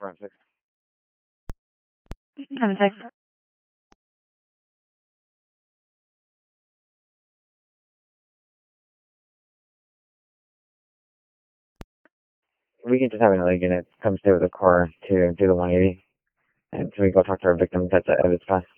forensics. Have a text. We can just have another unit come stay with the car to do the 180. And so we go talk to our victim that's at its class.